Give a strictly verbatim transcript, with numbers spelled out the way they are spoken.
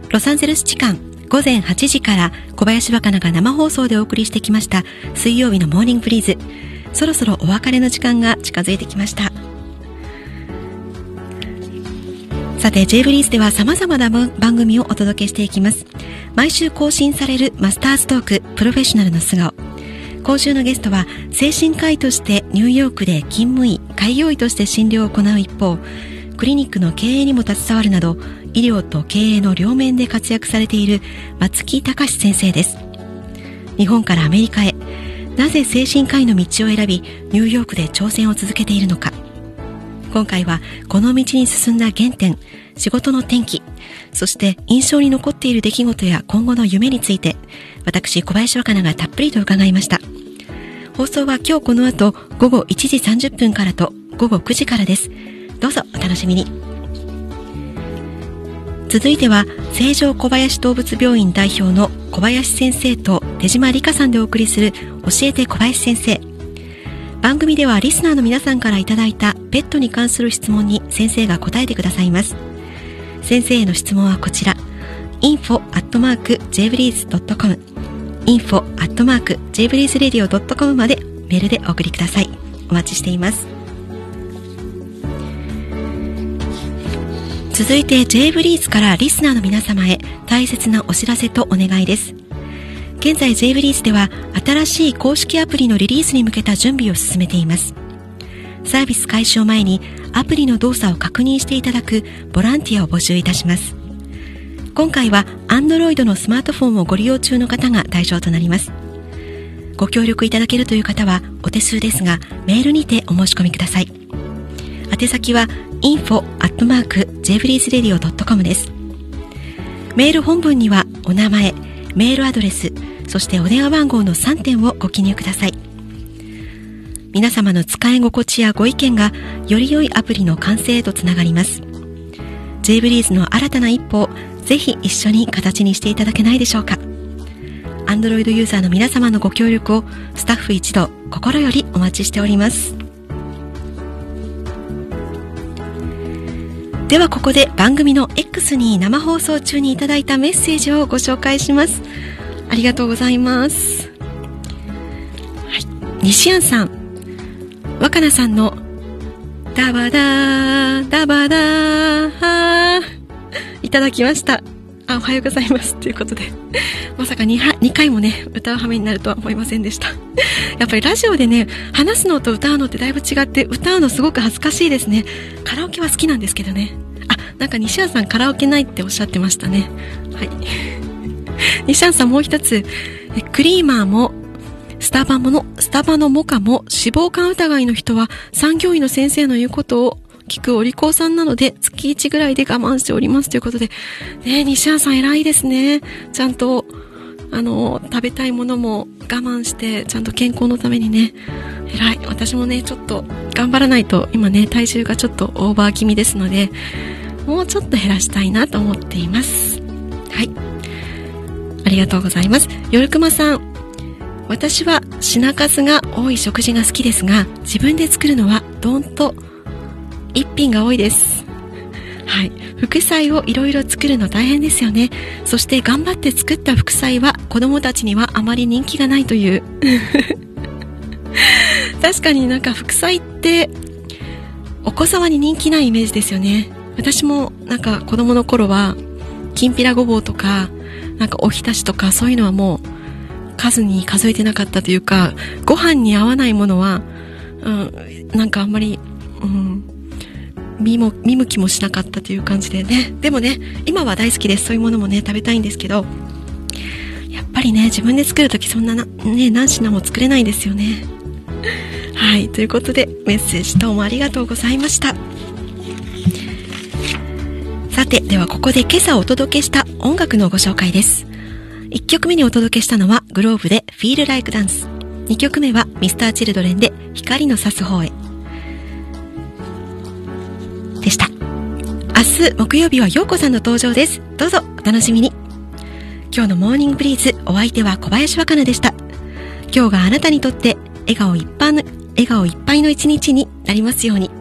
ロサンゼルス時間ごぜんはちじから小林若菜が生放送でお送りしてきました水曜日のモーニングブリーズ。そろそろお別れの時間が近づいてきました。さて J ブリーズでは様々な番組をお届けしていきます。毎週更新されるマスターズトークプロフェッショナルの素顔。今週のゲストは精神科医としてニューヨークで勤務医開業医として診療を行う一方、クリニックの経営にも携わるなど医療と経営の両面で活躍されている松木隆先生です。日本からアメリカへ、なぜ精神科医の道を選びニューヨークで挑戦を続けているのか。今回はこの道に進んだ原点、仕事の転機、そして印象に残っている出来事や今後の夢について、私小林若菜がたっぷりと伺いました。放送は今日この後ごごいちじさんじゅっぷんからとごごくじからです。どうぞお楽しみに。続いては成城小林動物病院代表の小林先生と手島理香さんでお送りする教えて小林先生。番組ではリスナーの皆さんからいただいたペットに関する質問に先生が答えてくださいます。先生への質問はこちら、インフォアットマークジェイブリーズドットコム、インフォアットマークジェイブリーズレディオドットコムまでメールでお送りください。お待ちしています。続いて J ブリーズからリスナーの皆様へ大切なお知らせとお願いです。現在 J ブリーズでは新しい公式アプリのリリースに向けた準備を進めています。サービス開始を前にアプリの動作を確認していただくボランティアを募集いたします。今回は Android のスマートフォンをご利用中の方が対象となります。ご協力いただけるという方はお手数ですがメールにてお申し込みください。宛先は インフォアットマークジェイブリーズレディオドットコム です。メール本文にはお名前、メールアドレス、そしてお電話番号のさんてんをご記入ください。皆様の使い心地やご意見がより良いアプリの完成へとつながります。 J ブリーズの新たな一歩をぜひ一緒に形にしていただけないでしょうか。 Android ユーザーの皆様のご協力をスタッフ一同心よりお待ちしております。ではここで番組の X に生放送中にいただいたメッセージをご紹介します。ありがとうございます。はい、西安さん、若菜さんのダバダーダバダーいただきました。あ、おはようございますということで、まさか 2, にかいもね歌う羽目になるとは思いませんでした。やっぱりラジオでね話すのと歌うのってだいぶ違って、歌うのすごく恥ずかしいですね。カラオケは好きなんですけどね。あ、なんか西安さんカラオケないっておっしゃってましたね。はい。西安さんもう一つ、クリーマーもスタバものスタバのモカも脂肪肝疑いの人は産業医の先生の言うことを聞くお利口さんなので月いちぐらいで我慢しておりますということで、ね、西安さん偉いですね。ちゃんとあの食べたいものも我慢してちゃんと健康のためにね、偉い。私もねちょっと頑張らないと、今ね体重がちょっとオーバー気味ですので、もうちょっと減らしたいなと思っています。はい、ありがとうございます。よるくまさん、私は品数が多い食事が好きですが、自分で作るのはどんと一品が多いです。はい、副菜をいろいろ作るの大変ですよね。そして頑張って作った副菜は子供たちにはあまり人気がないという確かになんか副菜ってお子様に人気ないイメージですよね。私もなんか子供の頃はきんぴらごぼうとかなんかおひたしとかそういうのはもう数に数えてなかったというか、ご飯に合わないものは、うん、なんかあんまり、うん、見も見向きもしなかったという感じでね。でもね今は大好きです。そういうものもね食べたいんですけど、やっぱりね自分で作るときそんなな、ね、何品も作れないですよね。はい、ということでメッセージどうもありがとうございました。さて、ではここで今朝お届けした音楽のご紹介です。いっきょくめにお届けしたのはグローブで Feel Like Dance、 にきょくめは ミスター Children で光の差す方へでした。明日木曜日は陽子さんの登場です。どうぞお楽しみに。今日のモーニングブリーズ、お相手は小林若菜でした。今日があなたにとって笑顔いっぱいの笑顔いっぱいの一日になりますように。